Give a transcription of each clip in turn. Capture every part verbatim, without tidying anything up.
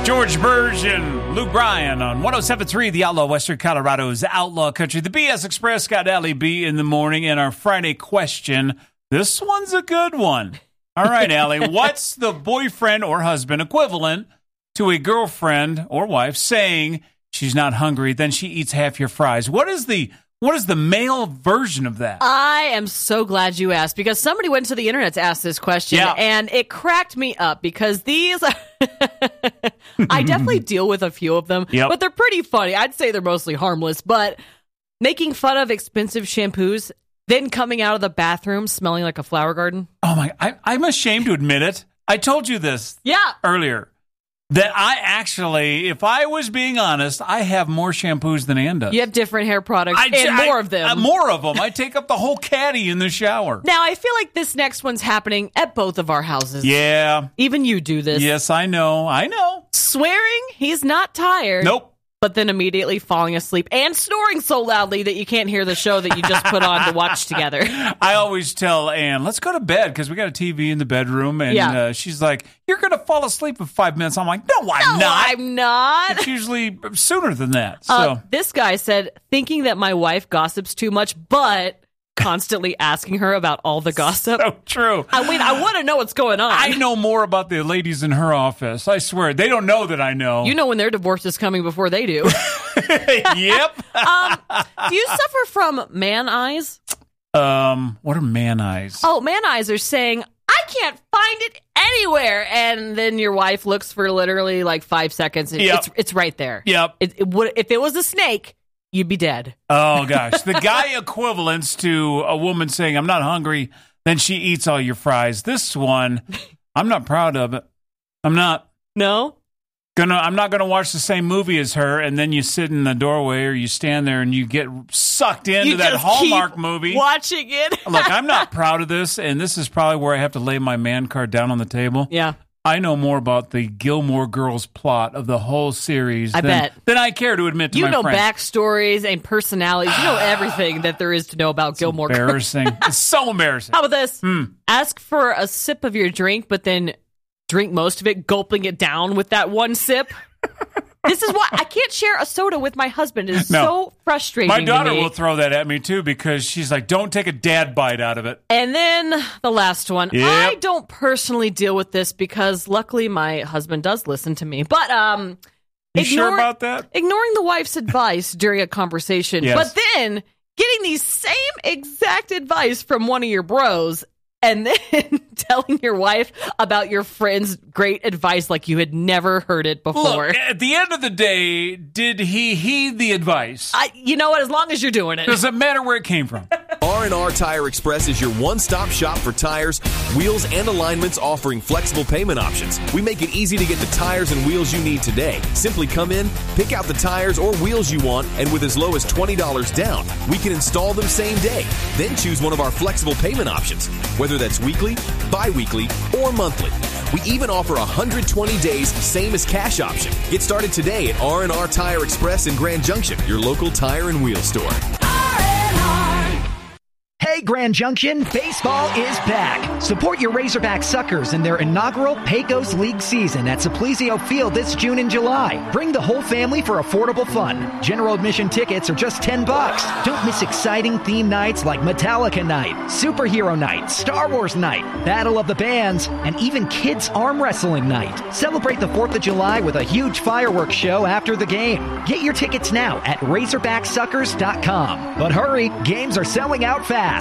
George Burge and Luke Bryan on one oh seven point three, The Outlaw, Western Colorado's Outlaw Country. The B S Express got Allie B in the morning, and our Friday question. This one's a good one. All right, Allie, what's the boyfriend or husband equivalent to a girlfriend or wife saying she's not hungry, then she eats half your fries? What is the what is the male version of that? I am so glad you asked, because somebody went to the internet to ask this question, yeah. and it cracked me up because these are... I definitely deal with a few of them, yep. but they're pretty funny. I'd say they're mostly harmless, but making fun of expensive shampoos, then coming out of the bathroom smelling like a flower garden. Oh my, I, I'm ashamed to admit it. I told you this yeah. earlier. That I actually, if I was being honest, I have more shampoos than Ann does. You have different hair products I, and I, more of them. Uh, more of them. I take up the whole caddy in the shower. Now, I feel like this next one's happening at both of our houses. Yeah. Even you do this. Yes, I know. I know. Swearing he's not tired. Nope. But then immediately falling asleep and snoring so loudly that you can't hear the show that you just put on to watch together. I always tell Ann, let's go to bed because we got a T V in the bedroom. And yeah. uh, she's like, you're going to fall asleep in five minutes. I'm like, no, I'm no, not. I'm not. It's usually sooner than that. So uh, this guy said, thinking that my wife gossips too much, but constantly asking her about all the gossip. So true. I mean, I want to know what's going on. I know more about the ladies in her office. I swear. They don't know that I know. You know when their divorce is coming before they do. Yep. um, do you suffer from man eyes? Um, what are man eyes? Oh, man eyes are saying, I can't find it anywhere. And then your wife looks for literally like five seconds. And yep. It's it's right there. Yep. It, it would, if it was a snake, you'd be dead. Oh, gosh. The guy equivalents to a woman saying, I'm not hungry, then she eats all your fries. This one, I'm not proud of it. I'm not. No? Gonna, I'm not going to watch the same movie as her, and then you sit in the doorway or you stand there and you get sucked into you that just Hallmark keep movie. Watching it. Look, I'm not proud of this, and this is probably where I have to lay my man card down on the table. Yeah. I know more about the Gilmore Girls plot of the whole series I than, bet. than I care to admit to you my know friends. Backstories and personalities. You know everything that there is to know about it's Gilmore Girls. Embarrassing. It's so embarrassing. How about this? Hmm. Ask for a sip of your drink, but then drink most of it, gulping it down with that one sip. This is why I can't share a soda with my husband. It is no. so frustrating. My daughter to me. will throw that at me, too, because she's like, don't take a dad bite out of it. And then the last one. Yep. I don't personally deal with this because luckily my husband does listen to me. But um, you ignore, sure about that? Ignoring the wife's advice during a conversation, yes. but then getting the same exact advice from one of your bros, and then telling your wife about your friend's great advice like you had never heard it before. Look, at the end of the day, did he heed the advice? I, you know what? As long as you're doing it. Doesn't matter where it came from. R and R Tire Express is your one-stop shop for tires, wheels, and alignments, offering flexible payment options. We make it easy to get the tires and wheels you need today. Simply come in, pick out the tires or wheels you want, and with as low as twenty dollars down, we can install them same day. Then choose one of our flexible payment options, whether that's weekly, bi-weekly, or monthly. We even offer a one hundred twenty days, same as cash option. Get started today at R and R Tire Express in Grand Junction, your local tire and wheel store. Hey, Grand Junction, baseball is back. Support your Razorback Suckers in their inaugural Pecos League season at Supplesio Field this June and July. Bring the whole family for affordable fun. General admission tickets are just ten bucks. Don't miss exciting theme nights like Metallica Night, Superhero Night, Star Wars Night, Battle of the Bands, and even Kids Arm Wrestling Night. Celebrate the fourth of July with a huge fireworks show after the game. Get your tickets now at razorback suckers dot com. But hurry, games are selling out fast.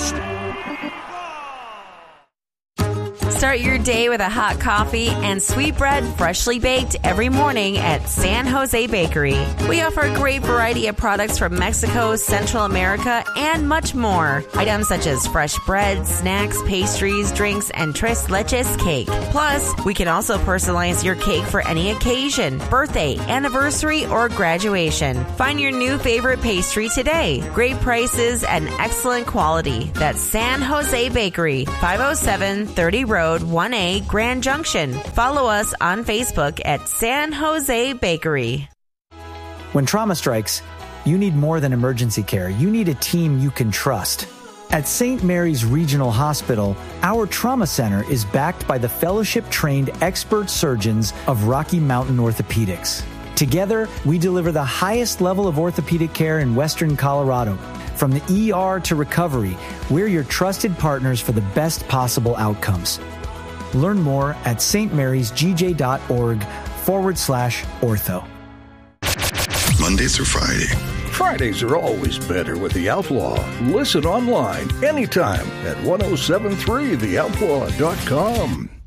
Start your day with a hot coffee and sweet bread freshly baked every morning at San Jose Bakery. We offer a great variety of products from Mexico, Central America, and much more. Items such as fresh bread, snacks, pastries, drinks, and tres leches cake. Plus, we can also personalize your cake for any occasion, birthday, anniversary, or graduation. Find your new favorite pastry today. Great prices and excellent quality. That's San Jose Bakery, five oh seven thirty Road, one A, Grand Junction. Follow us on Facebook at San Jose Bakery. When trauma strikes, you need more than emergency care. You need a team you can trust. At Saint Mary's Regional Hospital, our trauma center is backed by the fellowship-trained expert surgeons of Rocky Mountain Orthopedics. Together, we deliver the highest level of orthopedic care in Western Colorado. From the E R to recovery, we're your trusted partners for the best possible outcomes. Learn more at stmarysgj.org forward slash ortho. Monday through Friday. Fridays are always better with The Outlaw. Listen online anytime at ten seventy-three the outlaw dot com.